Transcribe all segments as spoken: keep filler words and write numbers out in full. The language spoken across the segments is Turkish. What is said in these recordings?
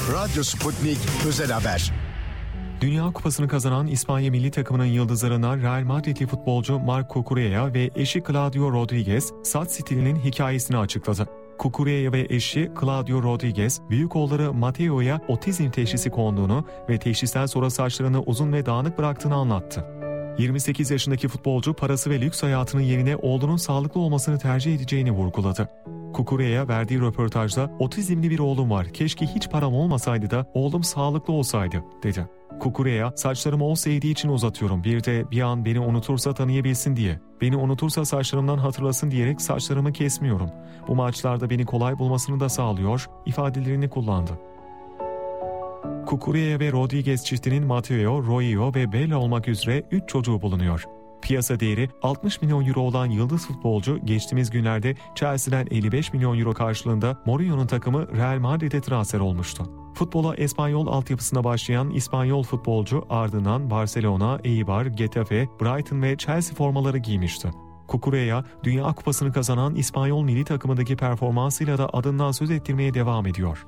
Radyo Sputnik Özel Haber. Dünya Kupası'nı kazanan İspanya milli takımının yıldızlarından Real Madridli futbolcu Marc Cucurella ve eşi Claudio Rodriguez, saç stilinin hikayesini açıkladı. Cucurella ve eşi Claudio Rodriguez, büyük oğulları Mateo'ya otizm teşhisi konduğunu ve teşhisten sonra saçlarını uzun ve dağınık bıraktığını anlattı. yirmi sekiz yaşındaki futbolcu parası ve lüks hayatının yerine oğlunun sağlıklı olmasını tercih edeceğini vurguladı. Cucurella verdiği röportajda "Otizmli bir oğlum var, keşke hiç param olmasaydı da oğlum sağlıklı olsaydı" dedi. Cucurella, "Saçlarımı o sevdiği için uzatıyorum, bir de bir an beni unutursa tanıyabilsin diye. Beni unutursa saçlarımdan hatırlasın diyerek saçlarımı kesmiyorum. Bu maçlarda beni kolay bulmasını da sağlıyor" ifadelerini kullandı. Cucurella ve Rodriguez çiftinin Mateo, Royo ve Bella olmak üzere üç çocuğu bulunuyor. Piyasa değeri altmış milyon euro olan yıldız futbolcu geçtiğimiz günlerde Chelsea'den elli beş milyon euro karşılığında Mourinho'nun takımı Real Madrid'e transfer olmuştu. Futbola Espanyol altyapısına başlayan İspanyol futbolcu ardından Barcelona, Eibar, Getafe, Brighton ve Chelsea formaları giymişti. Cucurella, Dünya Kupası'nı kazanan İspanyol milli takımındaki performansıyla da adından söz ettirmeye devam ediyor.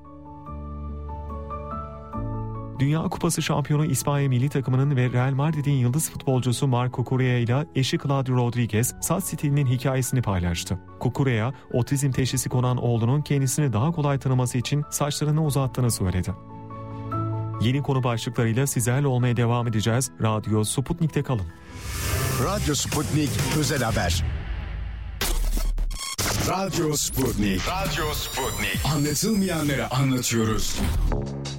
Dünya Kupası şampiyonu İspanya milli takımının ve Real Madrid'in yıldız futbolcusu Marc Cucurella ile eşi Claudio Rodriguez saç stilinin hikayesini paylaştı. Cucurella, otizm teşhisi konan oğlunun kendisini daha kolay tanıması için saçlarını uzattığını söyledi. Yeni konu başlıklarıyla sizlerle olmaya devam edeceğiz. Radyo Sputnik'te kalın. Radyo Sputnik Özel Haber. Radyo Sputnik. Radyo Sputnik. Anlatılmayanları anlatıyoruz.